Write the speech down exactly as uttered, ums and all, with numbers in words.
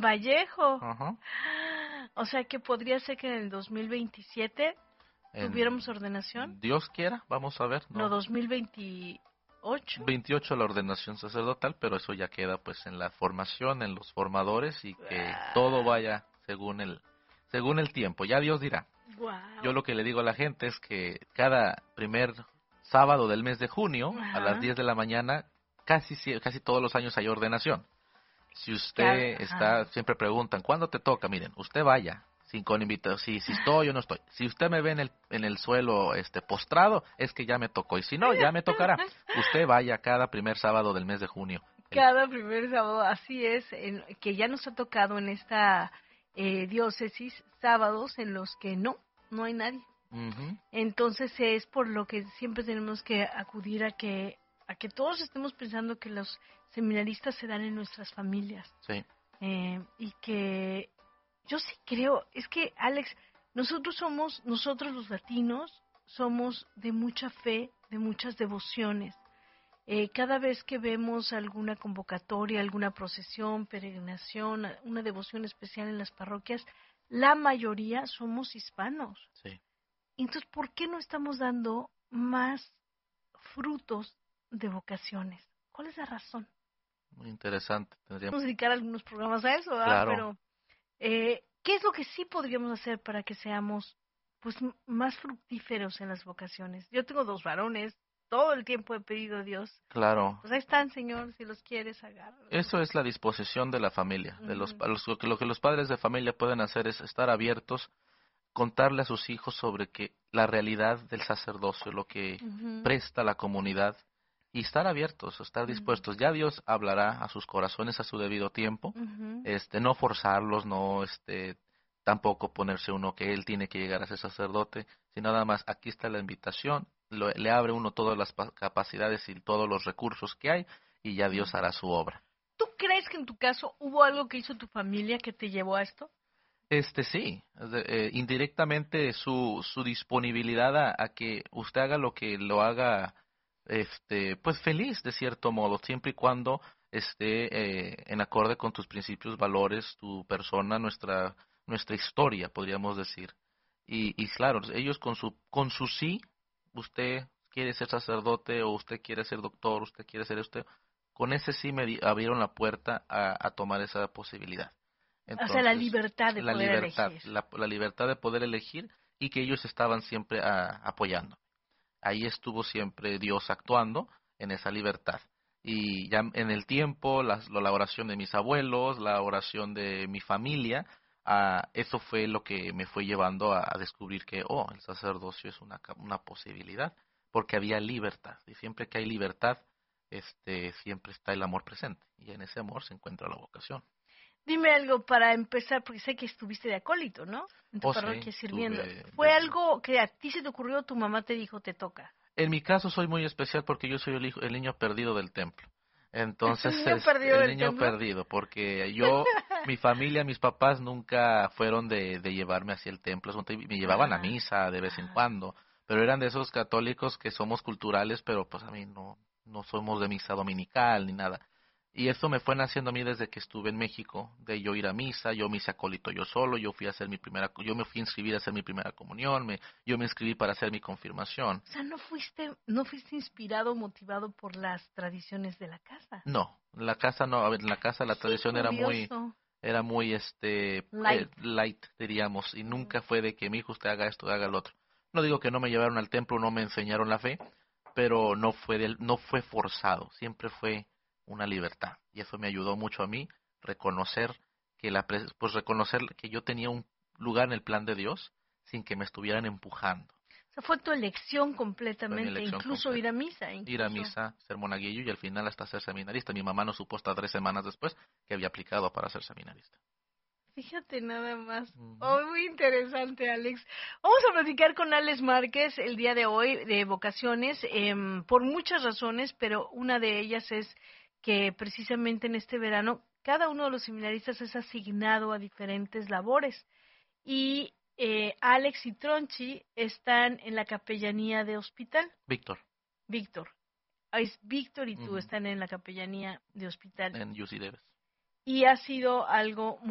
Vallejo. Ajá. O sea que podría ser que en el dos mil veintisiete En tuviéramos ordenación. Dios quiera, vamos a ver, No, ¿no? dos mil veintiocho. veintiocho la ordenación sacerdotal, pero eso ya queda pues en la formación, en los formadores y que todo Wow. vaya según el según el tiempo. Ya Dios dirá. Yo Wow. lo que le digo a la gente es que cada primer sábado del mes de junio a las Ajá. diez de la mañana casi sie- casi todos los años hay ordenación. Si Cada- usted ajá. está, siempre preguntan, ¿cuándo te toca? Miren, usted vaya, sin con invitación, si, si estoy o no estoy. Si usted me ve en el, en el suelo este postrado, es que ya me tocó. Y si no, ya me tocará. Usted vaya cada primer sábado del mes de junio. El, Cada primer sábado, así es, en- que ya nos ha tocado en esta eh, diócesis sábados en los que no, no hay nadie. Ujú, Entonces es por lo que siempre tenemos que acudir a que a que todos estemos pensando que los seminaristas se dan en nuestras familias. sí, Eh, y que yo sí creo, es que Alex, nosotros somos, nosotros los latinos, somos de mucha fe, de muchas devociones. Eh, cada vez que vemos alguna convocatoria, alguna procesión, peregrinación, una devoción especial en las parroquias, la mayoría somos hispanos. sí. Entonces, ¿por qué no estamos dando más frutos de vocaciones? ¿Cuál es la razón? Muy interesante. Tendríamos, Vamos a dedicar algunos programas a eso, ¿verdad? claro. Pero, eh, ¿qué es lo que sí podríamos hacer para que seamos pues m- más fructíferos en las vocaciones? Yo tengo dos varones, todo el tiempo he pedido a Dios. Claro, Pues ahí están, Señor, si los quieres, agárralos. eso es la disposición de la familia. De los, Ujú, pa- los- lo que lo que los padres de familia pueden hacer es estar abiertos, contarle a sus hijos sobre que la realidad del sacerdocio, lo que ujú, presta la comunidad, y estar abiertos, estar ujú, dispuestos. Ya Dios hablará a sus corazones a su debido tiempo, ujú. este, no forzarlos, no, este, tampoco ponerse uno que él tiene que llegar a ser sacerdote, sino nada más aquí está la invitación, lo- le abre uno todas las pa- capacidades y todos los recursos que hay, y ya Dios hará su obra. ¿Tú crees que en tu caso hubo algo que hizo tu familia que te llevó a esto? Este sí, es de- eh, indirectamente su, su disponibilidad a, a que usted haga lo que lo haga, este, pues feliz de cierto modo, siempre y cuando esté eh, en acorde con tus principios, valores, tu persona, nuestra, nuestra historia, podríamos decir. Y, y claro, ellos con su, con su sí, usted quiere ser sacerdote o usted quiere ser doctor, usted quiere ser usted, con ese sí me di- abrieron la puerta a, a tomar esa posibilidad. O sea, la Entonces, libertad de la poder libertad, elegir. la, la libertad de poder elegir y que ellos estaban siempre ah, apoyando. Ahí estuvo siempre Dios actuando en esa libertad. Y ya en el tiempo, las- la oración de mis abuelos, la oración de mi familia, ah, eso fue lo que me fue llevando a, a descubrir que, oh, el sacerdocio es una, ca- una posibilidad, porque había libertad. Y siempre que hay libertad, este, siempre está el amor presente. Y en ese amor se encuentra la vocación. Dime algo para empezar, porque sé que estuviste de acólito, ¿no? En tu Oh, sí, parroquia sirviendo. estuve ¿Fue desde... algo que a ti se te ocurrió, tu mamá te dijo, te toca? En mi caso soy muy especial porque yo soy el hijo, el niño perdido del templo. ¿El Entonces, niño es perdido el del niño templo? perdido, porque yo, mi familia, mis papás nunca fueron de, de llevarme hacia el templo, son- me llevaban a Ajá, misa de vez en ajá. cuando, pero eran de esos católicos que somos culturales, pero pues a mí no, no somos de misa dominical ni nada. Y eso me fue naciendo a mí desde que estuve en México, de yo ir a misa, yo me hice acólito yo solo, yo fui a hacer mi primera, yo me fui a inscribir a hacer mi primera comunión, me, yo me inscribí para hacer mi confirmación. O sea, no fuiste, no fuiste inspirado, motivado por las tradiciones de la casa. No, en la casa no, a ver, en la casa la Qué tradición era muy, curioso. era muy, este, eh, Light. light, diríamos, y Ujú. nunca fue de que mi hijo usted haga esto, haga lo otro. No digo que no me llevaron al templo, no me enseñaron la fe, pero no fue del, no fue forzado, siempre fue una libertad, y eso me ayudó mucho a mí reconocer que la, pres- pues reconocer que yo tenía un lugar en el plan de Dios sin que me estuvieran empujando. O sea, fue tu elección Fue mi completamente, elección incluso ir completa. a misa, Ir a incluso. misa, ser monaguillo y al final hasta ser seminarista. Mi mamá no supo hasta tres semanas después que había aplicado para ser seminarista. Fíjate nada más. Ujú. Oh, muy interesante, Alex. Vamos a platicar con Alex Márquez el día de hoy de vocaciones, em, por muchas razones, pero una de ellas es que precisamente en este verano cada uno de los seminaristas es asignado a diferentes labores y eh, Alex y Tronchi están en la capellanía de hospital. Víctor, Víctor, es Víctor y tú ujú, están en la capellanía de hospital en U C Davis. y ha sido algo